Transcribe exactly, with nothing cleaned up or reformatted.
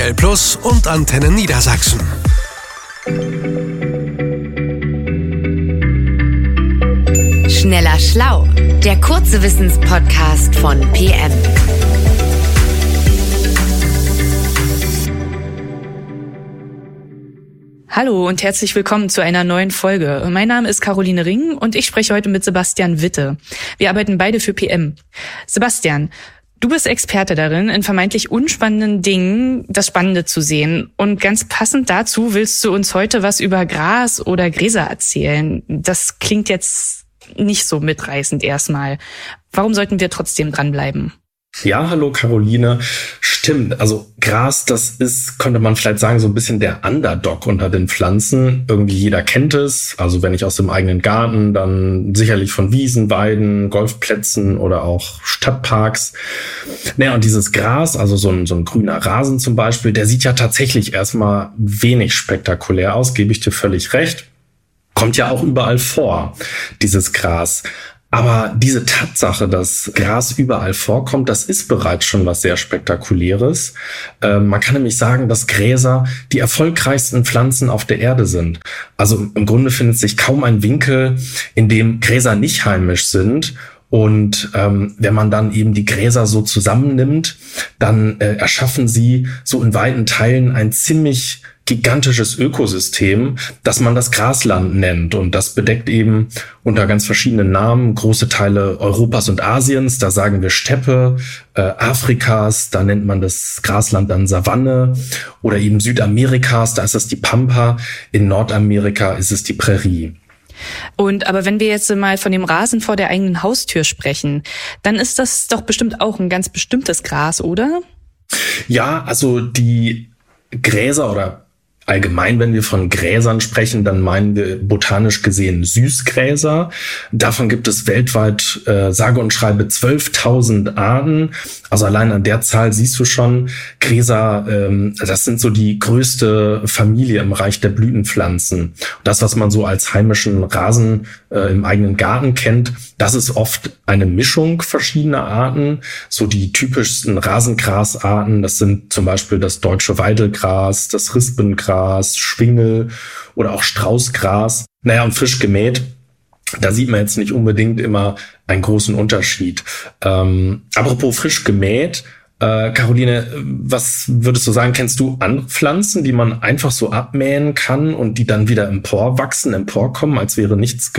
L Plus und Antenne Niedersachsen. Schneller Schlau, der kurze Wissenspodcast von P M. Hallo und herzlich willkommen zu einer neuen Folge. Mein Name ist Caroline Ring und ich spreche heute mit Sebastian Witte. Wir arbeiten beide für P M. Sebastian, du bist Experte darin, in vermeintlich unspannenden Dingen das Spannende zu sehen. Und ganz passend dazu willst du uns heute was über Gras oder Gräser erzählen. Das klingt jetzt nicht so mitreißend erstmal. Warum sollten wir trotzdem dranbleiben? Ja, hallo Caroline. Stimmt, also Gras, das ist, könnte man vielleicht sagen, so ein bisschen der Underdog unter den Pflanzen. Irgendwie jeder kennt es. Also wenn nicht aus dem eigenen Garten, dann sicherlich von Wiesen, Weiden, Golfplätzen oder auch Stadtparks. Naja, und dieses Gras, also so ein, so ein grüner Rasen zum Beispiel, der sieht ja tatsächlich erstmal wenig spektakulär aus, gebe ich dir völlig recht. Kommt ja auch überall vor, dieses Gras. Aber diese Tatsache, dass Gras überall vorkommt, das ist bereits schon was sehr Spektakuläres. Ähm, man kann nämlich sagen, dass Gräser die erfolgreichsten Pflanzen auf der Erde sind. Also im Grunde findet sich kaum ein Winkel, in dem Gräser nicht heimisch sind. Und ähm, wenn man dann eben die Gräser so zusammennimmt, dann äh, erschaffen sie so in weiten Teilen ein ziemlich gigantisches Ökosystem, das man das Grasland nennt. Und das bedeckt eben unter ganz verschiedenen Namen große Teile Europas und Asiens. Da sagen wir Steppe, äh, Afrikas, da nennt man das Grasland dann Savanne. Oder eben Südamerikas, da ist es die Pampa. In Nordamerika ist es die Prärie. Und aber wenn wir jetzt mal von dem Rasen vor der eigenen Haustür sprechen, dann ist das doch bestimmt auch ein ganz bestimmtes Gras, oder? Ja, also die Gräser oder allgemein, wenn wir von Gräsern sprechen, dann meinen wir botanisch gesehen Süßgräser. Davon gibt es weltweit äh, sage und schreibe zwölftausend Arten. Also allein an der Zahl siehst du schon, Gräser, ähm, das sind so die größte Familie im Reich der Blütenpflanzen. Das, was man so als heimischen Rasen äh, im eigenen Garten kennt, das ist oft eine Mischung verschiedener Arten. So die typischsten Rasengrasarten, das sind zum Beispiel das deutsche Weidelgras, das Rispengras, Schwingel oder auch Straußgras. Naja, und frisch gemäht, da sieht man jetzt nicht unbedingt immer einen großen Unterschied. Ähm, apropos frisch gemäht, äh, Caroline, was würdest du sagen, kennst du andere Pflanzen, die man einfach so abmähen kann und die dann wieder emporwachsen, emporkommen, als wäre nichts